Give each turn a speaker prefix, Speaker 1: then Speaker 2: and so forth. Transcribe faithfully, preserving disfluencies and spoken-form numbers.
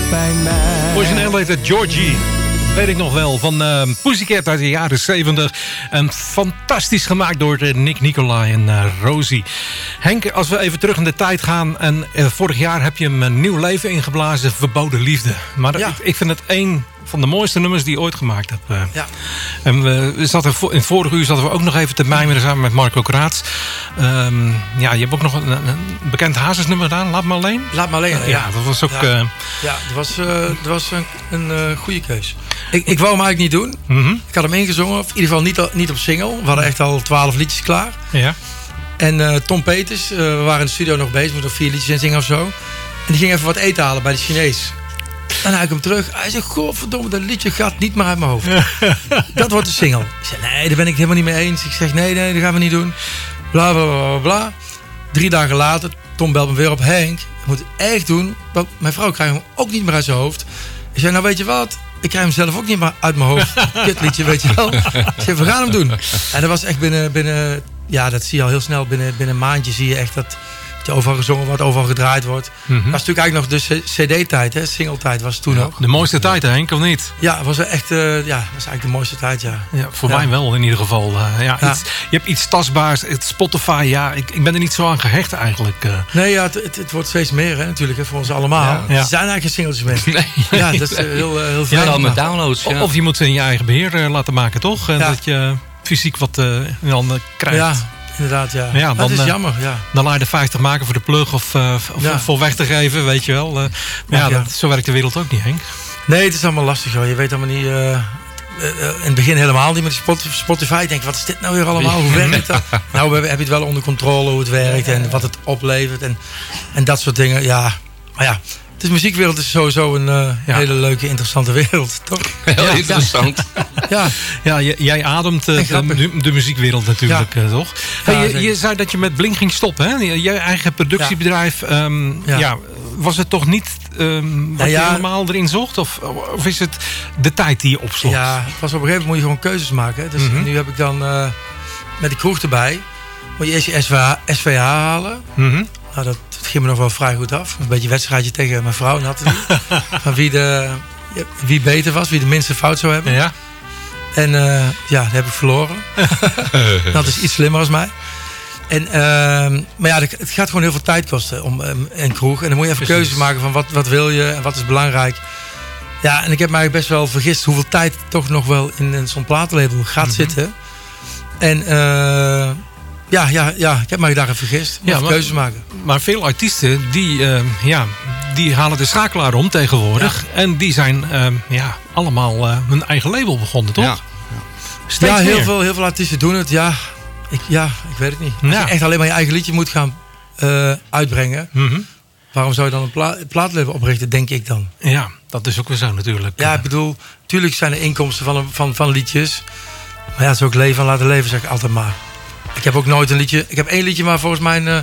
Speaker 1: bij mij.
Speaker 2: Origineel heet het Georgie. Weet ik nog wel, van uh, Pussycat uit de jaren zeventig. En fantastisch gemaakt door uh, Nick Nicolai en uh, Rosie. Henk, als we even terug in de tijd gaan. En uh, vorig jaar heb je hem een nieuw leven ingeblazen. Verboden liefde. Maar ja. ik, ik vind het één van de mooiste nummers die je ooit gemaakt hebt. Uh.
Speaker 3: Ja.
Speaker 2: En we, we zaten, in het vorige uur zaten we ook nog even te mijmeren samen met Marco Kraats. Um, ja, je hebt ook nog een, een bekend Hazes-nummer gedaan. Laat me alleen.
Speaker 3: Laat me alleen. Ja,
Speaker 2: ja dat was ook...
Speaker 3: Ja,
Speaker 2: uh,
Speaker 3: ja dat was, uh, dat was een, een uh, goede keus. Ik, ik wou hem eigenlijk niet doen.
Speaker 2: Mm-hmm.
Speaker 3: Ik had hem ingezongen. Of in ieder geval niet, niet op single. We hadden echt al twaalf liedjes klaar.
Speaker 2: Ja.
Speaker 3: En uh, Tom Peters, uh, we waren in de studio nog bezig met nog vier liedjes in zingen of zo. En die ging even wat eten halen bij de Chinees. En hij kwam terug. Hij zei, godverdomme, dat liedje gaat niet meer uit mijn hoofd. Dat wordt de single. Ik zei, nee, daar ben ik het helemaal niet mee eens. Ik zeg, nee, nee, dat gaan we niet doen. Bla, bla, bla, bla. Drie dagen later, Tom belt me weer op. Henk, je moet het echt doen. Want mijn vrouw krijgt hem ook niet meer uit zijn hoofd. Ik zei, nou weet je wat? Ik krijg hem zelf ook niet meer uit mijn hoofd. Kutliedje, weet je wel. Ik zei, we gaan hem doen. En dat was echt binnen, binnen ja, dat zie je al heel snel. Binnen, binnen een maandje zie je echt dat je overal gezongen wordt, overal gedraaid wordt.
Speaker 2: Mm-hmm.
Speaker 3: Dat was natuurlijk eigenlijk nog de C D-tijd, hè? Single-tijd was het toen
Speaker 2: ja,
Speaker 3: ook.
Speaker 2: De mooiste tijd, hè, Henk, of niet?
Speaker 3: Ja, het was echt, uh, ja, was eigenlijk de mooiste tijd, ja.
Speaker 2: Ja, voor
Speaker 3: ja.
Speaker 2: mij wel in ieder geval. Uh, ja,
Speaker 3: ja.
Speaker 2: Iets, je hebt iets tastbaars. Het Spotify, ja, ik, ik ben er niet zo aan gehecht eigenlijk. Uh.
Speaker 3: Nee, ja, het, het, het wordt steeds meer, hè, natuurlijk, hè, voor ons allemaal.
Speaker 2: Ja.
Speaker 3: Ja. Er zijn eigenlijk geen singeltjes meer.
Speaker 4: Nee.
Speaker 3: Ja, dat is uh, heel, uh, heel veel.
Speaker 4: Ja, dan met downloads. Ja.
Speaker 2: Of je moet ze in je eigen beheer uh, laten maken, toch? En
Speaker 3: ja.
Speaker 2: dat je fysiek wat uh, in handen krijgt.
Speaker 3: Ja, inderdaad, ja.
Speaker 2: Ja,
Speaker 3: dat is
Speaker 2: uh,
Speaker 3: jammer, ja.
Speaker 2: Dan laat je de vijftig maken voor de plug of, uh, of
Speaker 3: ja.
Speaker 2: vol weg te geven, weet je wel. Uh, maar ja,
Speaker 3: ja, ja.
Speaker 2: Dat, zo werkt de wereld ook niet, Henk.
Speaker 3: Nee, het is allemaal lastig, hoor. Je weet allemaal niet... Uh, uh, in het begin helemaal niet met Spotify. Ik denk, wat is dit nou weer allemaal? Hoe werkt dat? Nou, heb je het wel onder controle hoe het werkt en wat het oplevert en, en dat soort dingen. Ja, maar ja... De muziekwereld is sowieso een uh, ja. hele leuke, interessante wereld, toch?
Speaker 4: Heel
Speaker 2: ja,
Speaker 4: interessant.
Speaker 3: Ja,
Speaker 2: ja j- jij ademt uh, de, de muziekwereld natuurlijk, ja. uh, toch?
Speaker 3: Ja,
Speaker 2: hey, je, je zei dat je met Blink ging stoppen, hè? Je eigen productiebedrijf. Ja. Um, ja. Ja, was het toch niet um, wat ja, ja. je helemaal erin zocht? Of, of is het de tijd die je opsloeg?
Speaker 3: Ja, het was op een gegeven moment moet je gewoon keuzes maken. Hè? Dus mm-hmm. nu heb ik dan uh, met de kroeg erbij. Moet je eerst je S V H halen.
Speaker 2: Mm-hmm.
Speaker 3: Nou, dat, dat ging me nog wel vrij goed af. Een beetje wedstrijdje tegen mijn vrouw. Had het niet. Van wie, de, wie beter was, wie de minste fout zou hebben.
Speaker 2: Ja.
Speaker 3: En uh, ja, dat heb ik verloren. Dat is iets slimmer als mij. En, uh, maar ja, het gaat gewoon heel veel tijd kosten om um, een kroeg. En dan moet je even Precies. keuzes maken van wat, wat wil je en wat is belangrijk. Ja, en ik heb me eigenlijk best wel vergist hoeveel tijd toch nog wel in, in zo'n platenlabel gaat mm-hmm. zitten. En... Uh, Ja, ja, ja, ik heb mij daar even vergist. Ja, maar, keuzes maken.
Speaker 2: Maar veel artiesten die, uh, ja, die halen de schakelaar om tegenwoordig. Ja. En die zijn uh, ja, allemaal uh, hun eigen label begonnen, toch?
Speaker 4: Ja,
Speaker 3: ja. ja heel, veel, heel veel artiesten doen het. Ja, ik, ja, ik weet het niet. Als ja. je echt alleen maar je eigen liedje moet gaan uh, uitbrengen.
Speaker 2: Mm-hmm.
Speaker 3: Waarom zou je dan een pla- plaatlabel oprichten, denk ik dan?
Speaker 2: Ja, dat is ook weer zo natuurlijk.
Speaker 3: Ja, ik bedoel, natuurlijk zijn er inkomsten van, van, van liedjes. Maar ja, het is ook leven en laten leven, zeg ik altijd maar. Ik heb ook nooit een liedje... Ik heb één liedje maar volgens mij uh,